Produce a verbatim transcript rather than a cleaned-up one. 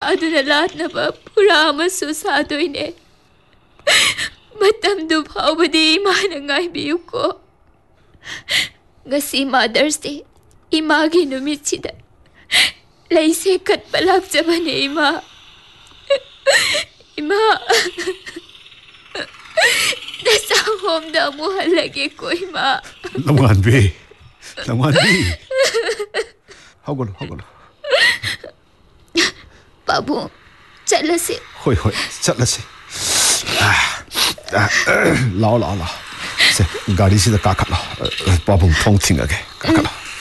ꯊꯥꯗꯨꯅ ꯂꯥꯠꯅꯕ ꯐꯨꯔꯥ ꯑꯃꯁꯨ ꯁꯥꯗꯣꯏꯅꯦ ꯃꯇꯝꯗꯨ ꯐꯥꯎꯕꯗꯤ ꯏꯃꯥꯅ ꯉꯥꯏꯕꯤꯌꯨꯀꯣ ngasi Mother's Day imagi numitida laise katpa lakjabane ima ima dasa hom da mu halage ko ima Lamwanbi Lamwanbi hagolo hagolo babu chalase hoi hoi chalase lao lao lao se gari si da ka kha la babung thong thing age ka kha la